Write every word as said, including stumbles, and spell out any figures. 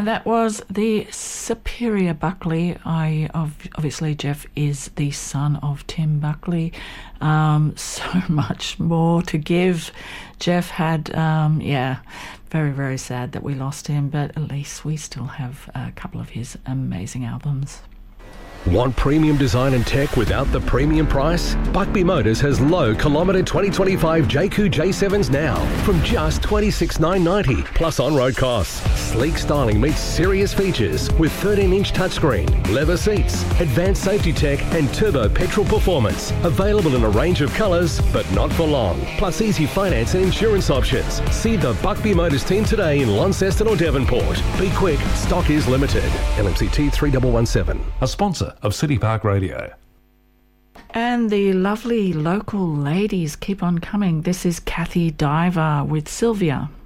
And that was the Superior Buckley. I obviously Jeff is the son of Tim Buckley. Um, so much more to give. Jeff had, um, yeah, very, very sad that we lost him, but at least we still have a couple of his amazing albums. Want premium design and tech without the premium price? Buckby Motors has low kilometre twenty twenty-five J Q J sevens now from just twenty-six thousand nine hundred ninety plus on-road costs. Sleek styling meets serious features with thirteen inch touchscreen, leather seats, advanced safety tech and turbo petrol performance. Available in a range of colours, but not for long. Plus easy finance and insurance options. See the Buckby Motors team today in Launceston or Devonport. Be quick, stock is limited. L M C T three one one seven. A sponsor of City Park Radio. And the lovely local ladies keep on coming. This is Kathy Diver with Sylvia.